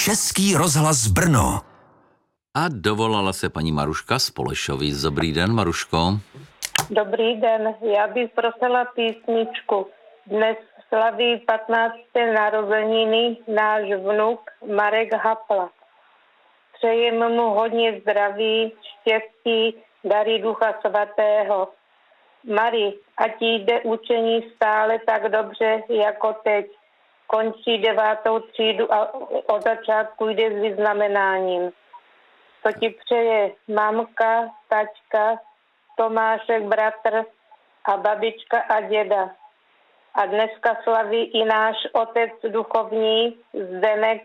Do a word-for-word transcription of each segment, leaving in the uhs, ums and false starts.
Český rozhlas Brno. A dovolala se paní Maruška z Polešovic. Dobrý den, Maruško. Dobrý den, já bych prosila písničku. Dnes slaví patnácté narozeniny náš vnuk Marek Hapla. Přejeme mu hodně zdraví, štěstí, dary Ducha Svatého. Mari, ať jde učení stále tak dobře jako teď. Končí devátou třídu a od začátku jde s vyznamenáním. To ti přeje mamka, taťka, Tomášek, bratr a babička a děda. A dneska slaví i náš otec duchovní Zdenek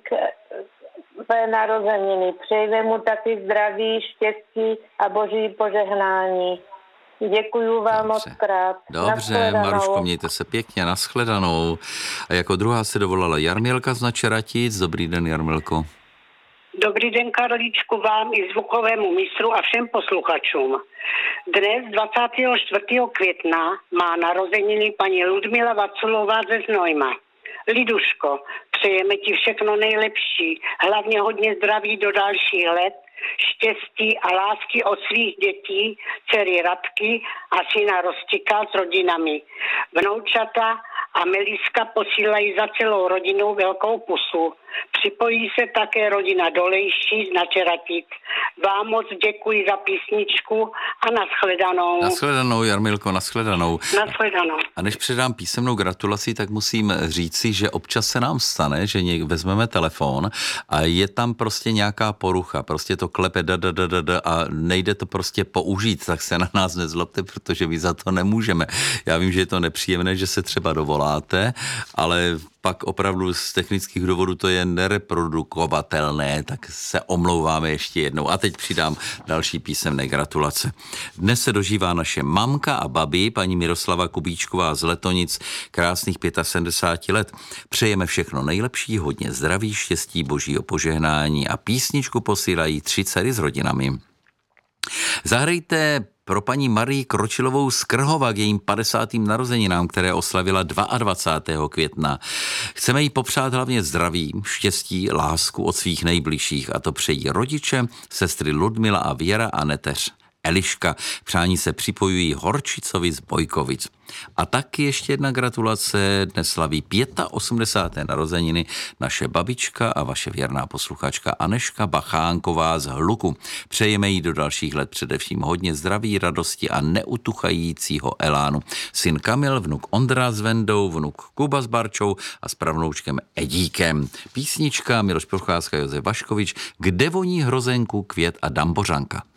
své narozeniny. Přejeme mu taky zdraví, štěstí a boží požehnání. Děkuju vám moc krát. Dobře, Maruško, mějte se pěkně, nashledanou. A jako druhá se dovolala Jarmilka z Načeratic. Dobrý den, Jarmilko. Dobrý den, Karolíčku, vám i zvukovému mistru a všem posluchačům. Dnes dvacátého čtvrtého května má narozeniny paní Ludmila Vaculová ze Znojma. Liduško, přejeme ti všechno nejlepší, hlavně hodně zdraví do dalších let, štěstí a lásky od svých dětí, dcery Radky a syna Rostika s rodinami. Vnoučata a Meliska posílají za celou rodinu velkou pusu. Připojí se také rodina Dolejší z Načeratic. Vám moc děkuji za písničku a nashledanou. Nashledanou, Jarmilko, nashledanou. Nashledanou. A než předám písemnou gratulaci, tak musím říci, že občas se nám stane, že něk, vezmeme telefon a je tam prostě nějaká porucha, prostě to klepe da, da, da, da, da a nejde to prostě použít, tak se na nás nezlobte, protože my za to nemůžeme. Já vím, že je to nepříjemné, že se třeba dovoláte, ale pak opravdu z technických důvodů to je nereprodukovatelné, tak se omlouváme ještě jednou. A teď přidám další písemné gratulace. Dnes se dožívá naše mamka a babi, paní Miroslava Kubíčková z Letonic, krásných sedmdesát pět let. Přejeme všechno nejlepší, hodně zdraví, štěstí, božího požehnání a písničku posílají tři dcery s rodinami. Zahrajte pro paní Marii Kročilovou z Krhova k jejím padesátým narozeninám, které oslavila dvacátého druhého května. Chceme jí popřát hlavně zdraví, štěstí, lásku od svých nejbližších a to přejí rodiče, sestry Ludmila a Věra a neteř Eliška. Přání se připojují Horčicovi z Bojkovic. A taky ještě jedna gratulace. Dnes slaví osmdesát pět narozeniny naše babička a vaše věrná posluchačka Aneška Bachánková z Hluku. Přejeme jí do dalších let především hodně zdraví, radosti a neutuchajícího elánu. Syn Kamil, vnuk Ondra s Vendou, vnuk Kuba s Barčou a s pravnoučkem Edíkem. Písnička Miloš Procházka, Josef Vaškovič, Kde voní hrozenku, květ a dambořanka.